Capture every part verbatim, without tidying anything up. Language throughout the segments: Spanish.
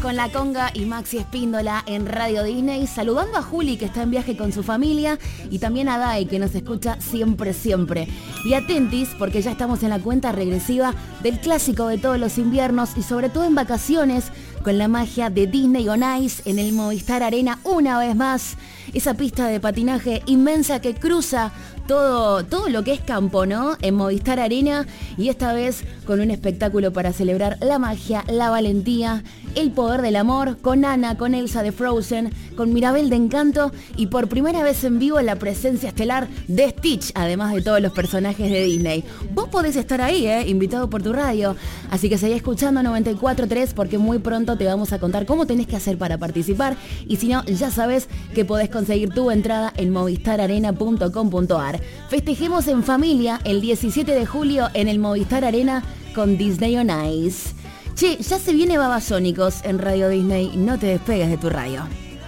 con La Conga y Maxi Espíndola en Radio Disney, saludando a Juli que está en viaje con su familia y también a Dai que nos escucha siempre, siempre. Y atentis porque ya estamos en la cuenta regresiva del clásico de todos los inviernos y sobre todo en vacaciones con la magia de Disney on Ice en el Movistar Arena una vez más. Esa pista de patinaje inmensa que cruza todo, todo lo que es campo, ¿no? En Movistar Arena y esta vez con un espectáculo para celebrar la magia, la valentía, el poder del amor, con Anna, con Elsa de Frozen, con Mirabel de Encanto y por primera vez en vivo la presencia estelar de Stitch, además de todos los personajes de Disney. Vos podés estar ahí, ¿eh? Invitado por tu radio, así que seguí escuchando noventa y cuatro punto tres porque muy pronto te vamos a contar cómo tenés que hacer para participar y si no, ya sabes que podés conseguir tu entrada en movistar arena punto com punto ar. Festejemos en familia el diecisiete de julio en el Movistar Arena con Disney on Ice. Che, ya se viene Babasónicos en Radio Disney, no te despegues de tu radio.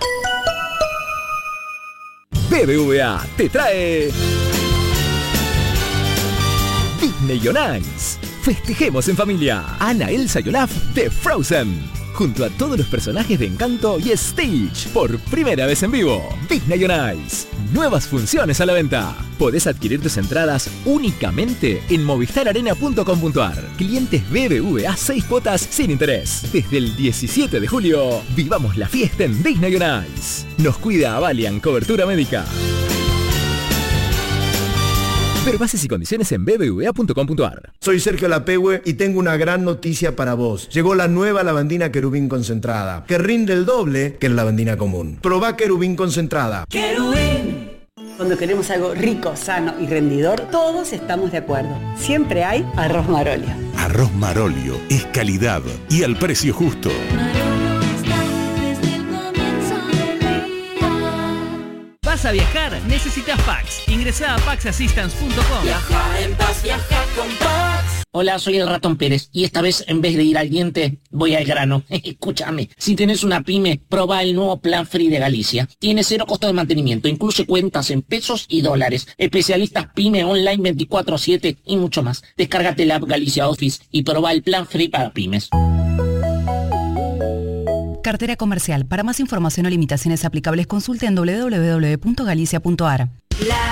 B B V A te trae Disney on Ice. Festejemos en familia. Anna, Elsa y Olaf de Frozen. Junto a todos los personajes de Encanto y Stitch. Por primera vez en vivo. Disney on Ice. Nuevas funciones a la venta. Podés adquirir tus entradas únicamente en movistar arena punto com punto ar. Clientes B B V A seis cuotas sin interés. Desde el diecisiete de julio, vivamos la fiesta en Disney on Ice. Nos cuida Avalian Cobertura Médica. Ver bases y condiciones en b b v a punto com punto ar. Soy Sergio Lapehue y tengo una gran noticia para vos. Llegó la nueva lavandina Querubín concentrada, que rinde el doble que la lavandina común. Probá Querubín concentrada. ¡Querubín! Cuando queremos algo rico, sano y rendidor, todos estamos de acuerdo. Siempre hay arroz Marolio. Arroz Marolio es calidad y al precio justo. ¿Vas a viajar? Necesitas Pax. Ingresá a pax assistance punto com. Viaja en paz, viaja con Pax. Hola, soy el Ratón Pérez y esta vez en vez de ir al diente, voy al grano. Escúchame, si tenés una pyme, probá el nuevo Plan Free de Galicia. Tiene cero costo de mantenimiento, incluye cuentas en pesos y dólares, especialistas pyme online veinticuatro siete y mucho más. Descárgate la app Galicia Office y probá el Plan Free para pymes. Cartera comercial. Para más información o limitaciones aplicables consulte en doble u doble u doble u punto galicia punto ar.